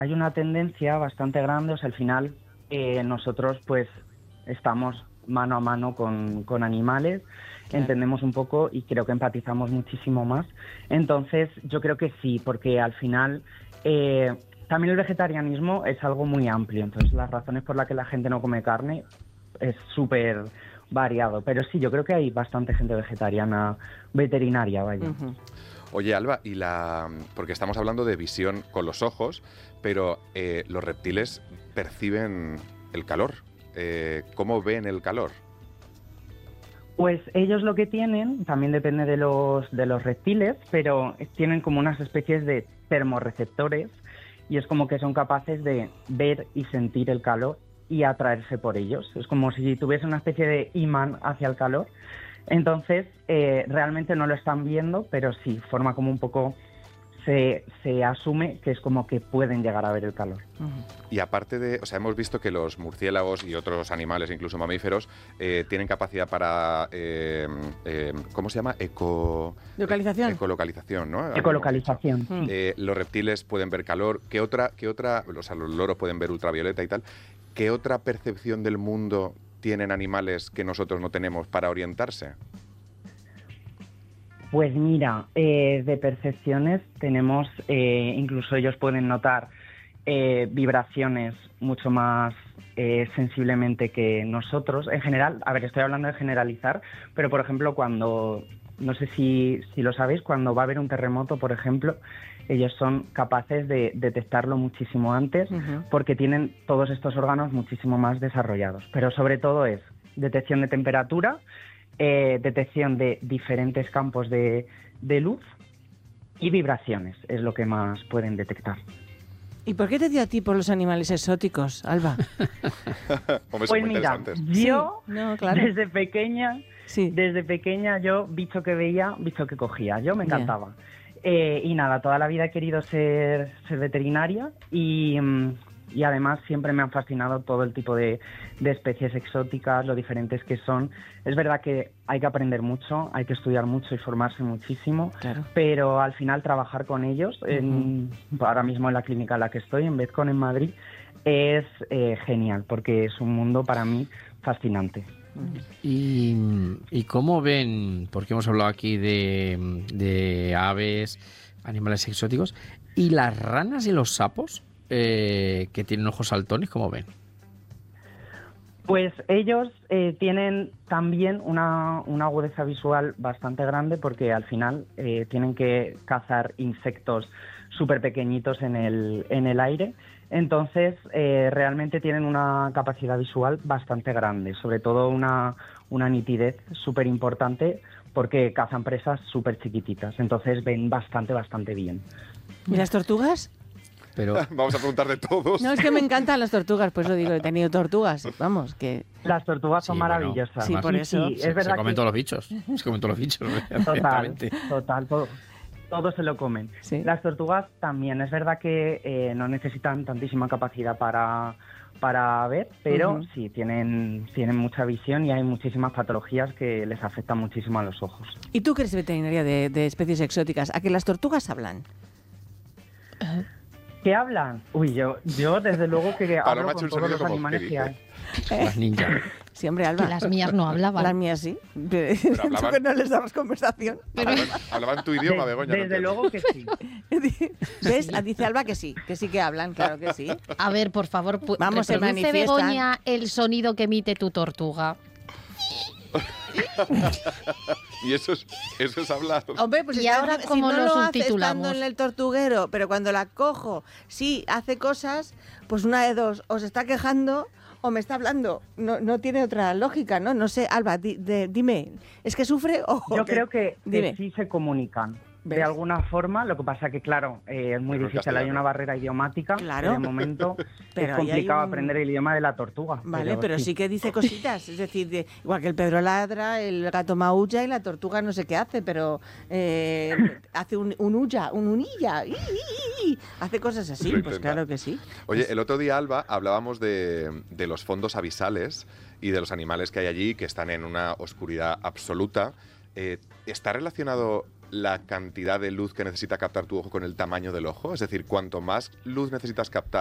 hay una tendencia bastante grande, o sea, al final nosotros pues estamos mano a mano con animales, Claro. entendemos un poco y creo que empatizamos muchísimo más. Entonces, yo creo que sí, porque al final también el vegetarianismo es algo muy amplio, entonces las razones por las que la gente no come carne es súper variado, pero sí, yo creo que hay bastante gente vegetariana, veterinaria, vaya. Ujú. Oye, Alba, porque estamos hablando de visión con los ojos, pero los reptiles perciben el calor. ¿Cómo ven el calor? Pues ellos lo que tienen, también depende de los reptiles, pero tienen como unas especies de termorreceptores y es como que son capaces de ver y sentir el calor y atraerse por ellos. Es como si tuviese una especie de imán hacia el calor. Entonces, realmente no lo están viendo, pero sí, forma como un poco... Se asume que es como que pueden llegar a ver el calor. Y aparte de, o sea, hemos visto que los murciélagos y otros animales, incluso mamíferos, tienen capacidad para, ¿cómo se llama? Localización. Ecolocalización, ¿no? Ecolocalización. Los reptiles pueden ver calor. ¿Qué otra, o sea, los loros pueden ver ultravioleta y tal? ¿Qué otra percepción del mundo tienen animales que nosotros no tenemos para orientarse? Pues mira, de percepciones tenemos, incluso ellos pueden notar vibraciones mucho más sensiblemente que nosotros. En general, a ver, estoy hablando de generalizar, pero por ejemplo cuando, no sé si lo sabéis, cuando va a haber un terremoto, por ejemplo, ellos son capaces de detectarlo muchísimo antes porque tienen todos estos órganos muchísimo más desarrollados. Pero sobre todo es detección de temperatura, detección de diferentes campos de luz y vibraciones, es lo que más pueden detectar. ¿Y por qué te dio a ti por los animales exóticos, Alba? Hombre, pues mira, yo claro. desde pequeña yo bicho que veía, bicho que cogía, yo me encantaba. Y nada, toda la vida he querido ser veterinaria y además siempre me han fascinado todo el tipo de especies exóticas, lo diferentes que son. Es verdad que hay que aprender mucho, hay que estudiar mucho y formarse muchísimo, claro. Pero al final trabajar con ellos, ahora mismo en la clínica en la que estoy, en Vezcon, en Madrid, es genial, porque es un mundo para mí fascinante. ¿Y cómo ven, porque hemos hablado aquí de aves, animales exóticos, y las ranas y los sapos? Que tienen ojos saltones, ¿cómo ven? Pues ellos tienen también una agudeza visual bastante grande porque al final tienen que cazar insectos súper pequeñitos en el aire. Entonces realmente tienen una capacidad visual bastante grande, sobre todo una nitidez súper importante porque cazan presas súper chiquititas. Entonces ven bastante bien. ¿Y las tortugas? Pero vamos a preguntar de todos. No, es que me encantan las tortugas, por eso digo, he tenido tortugas, vamos, que... Las tortugas son maravillosas. Sí, por eso. Sí, es verdad se comen todos los bichos. Se comen todos los bichos. Total, todos se lo comen. Sí. Las tortugas también, es verdad que no necesitan tantísima capacidad para ver, pero sí, tienen mucha visión y hay muchísimas patologías que les afectan muchísimo a los ojos. ¿Y tú que eres veterinaria de especies exóticas, a que las tortugas hablan? ¿Qué hablan? Uy, yo desde luego que hablo con todos los animales que hay. Las ninjas. Sí, hombre, Alba. Que las mías no hablaban. Las mías sí. Pero hablaban... que no les damos conversación. Hablaban tu idioma, Begoña. Desde luego que sí. ¿Ves? Dice Alba que sí que hablan, claro que sí. A ver, por favor, vamos, se manifiestan. Begoña, el sonido que emite tu tortuga. Y eso es hablar. Hombre, pues y ahora como si lo no subtitulamos estando en el tortuguero, pero cuando la cojo, sí hace cosas, pues una de dos, o se está quejando o me está hablando. No tiene otra lógica, ¿no? No sé, Alba, dime, ¿es que sufre o...? Yo creo que sí se comunican. ¿Ves? De alguna forma, lo que pasa que, claro, es muy difícil, hay una barrera idiomática, claro. De momento es complicado aprender el idioma de la tortuga. Vale, pero sí que dice cositas, es decir, igual que el Pedro ladra, el gato maulla y la tortuga no sé qué hace, pero hace un ulla, un unilla, hace cosas así, pues claro que sí. Oye, el otro día, Alba, hablábamos de los fondos abisales y de los animales que hay allí, que están en una oscuridad absoluta. ¿Está relacionado la cantidad de luz que necesita captar tu ojo con el tamaño del ojo? Es decir, cuanto más luz necesitas captar